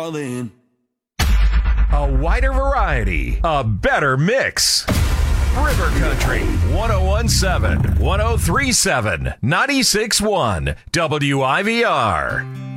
in. A wider variety, a better mix. River Country, 1017, 1037, 96.1, WIVR.